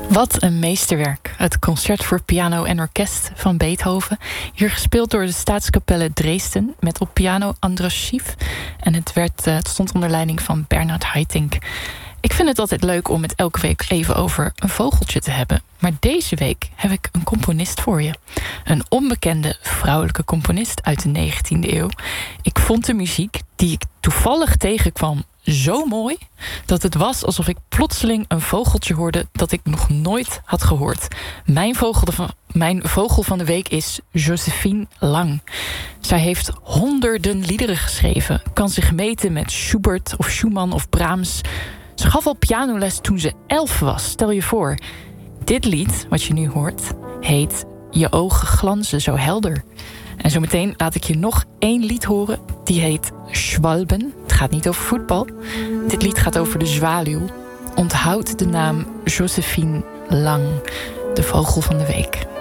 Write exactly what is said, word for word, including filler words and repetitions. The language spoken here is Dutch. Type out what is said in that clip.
Wat een meesterwerk. Het concert voor piano en orkest van Beethoven. Hier gespeeld door de Staatskapelle Dresden met op piano Andras Schief. En het, werd, uh, het stond onder leiding van Bernhard Haitink. Ik vind het altijd leuk om het elke week even over een vogeltje te hebben. Maar deze week heb ik een componist voor je. Een onbekende vrouwelijke componist uit de negentiende eeuw. Ik vond de muziek die ik toevallig tegenkwam zo mooi dat het was alsof ik plotseling een vogeltje hoorde dat ik nog nooit had gehoord. Mijn vogel van, mijn vogel van de week is Josephine Lang. Zij heeft honderden liederen geschreven. Kan zich meten met Schubert of Schumann of Brahms. Ze gaf al pianoles toen ze elf was. Stel je voor. Dit lied, wat je nu hoort, heet Je ogen glanzen zo helder. En zometeen laat ik je nog één lied horen. Die heet Schwalben. Het gaat niet over voetbal. Dit lied gaat over de zwaluw. Onthoud de naam Josephine Lang, de vogel van de week.